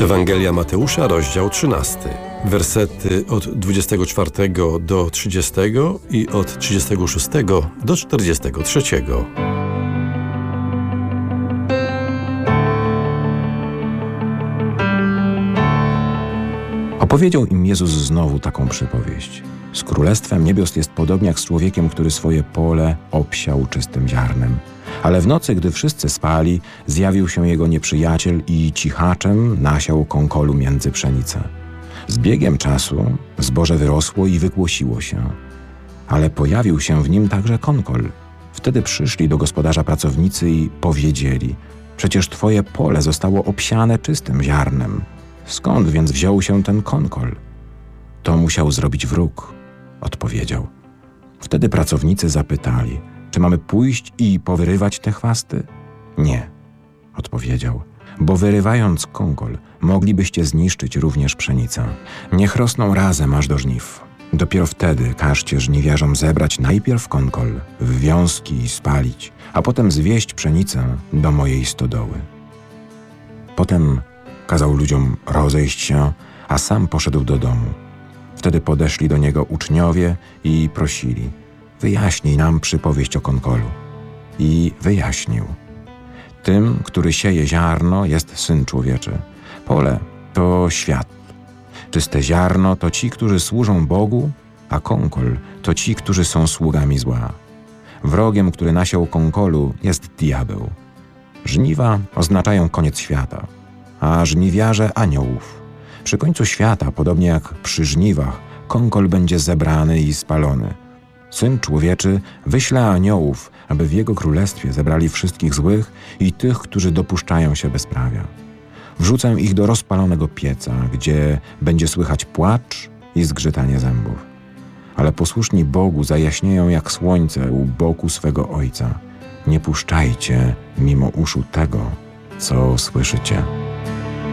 Ewangelia Mateusza, rozdział 13. Wersety od 24 do 30 i od 36 do 43. Opowiedział im Jezus znowu taką przypowieść. Z Królestwem Niebios jest podobnie jak z człowiekiem, który swoje pole obsiał czystym ziarnem. Ale w nocy, gdy wszyscy spali, zjawił się jego nieprzyjaciel i cichaczem nasiał kąkolu między pszenicę. Z biegiem czasu zboże wyrosło i wykłosiło się, ale pojawił się w nim także kąkol. Wtedy przyszli do gospodarza pracownicy i powiedzieli: przecież twoje pole zostało obsiane czystym ziarnem. Skąd więc wziął się ten kąkol? To musiał zrobić wróg, odpowiedział. Wtedy pracownicy zapytali: czy mamy pójść i powyrywać te chwasty? Nie, odpowiedział, bo wyrywając kąkol, moglibyście zniszczyć również pszenicę. Niech rosną razem aż do żniw. Dopiero wtedy każcie żniwiarzom zebrać najpierw kąkol w wiązki i spalić, a potem zwieść pszenicę do mojej stodoły. Potem kazał ludziom rozejść się, a sam poszedł do domu. Wtedy podeszli do niego uczniowie i prosili: wyjaśnij nam przypowieść o kąkolu. I wyjaśnił. Tym, który sieje ziarno, jest Syn Człowieczy. Pole to świat. Czyste ziarno to ci, którzy służą Bogu, a kąkol to ci, którzy są sługami zła. Wrogiem, który nasiał kąkolu, jest diabeł. Żniwa oznaczają koniec świata, a żniwiarze aniołów. Przy końcu świata, podobnie jak przy żniwach, kąkol będzie zebrany i spalony. Syn Człowieczy wyśle aniołów, aby w Jego królestwie zebrali wszystkich złych i tych, którzy dopuszczają się bezprawia. Wrzucę ich do rozpalonego pieca, gdzie będzie słychać płacz i zgrzytanie zębów. Ale posłuszni Bogu zajaśnieją jak słońce u boku swego Ojca. Nie puszczajcie mimo uszu tego, co słyszycie.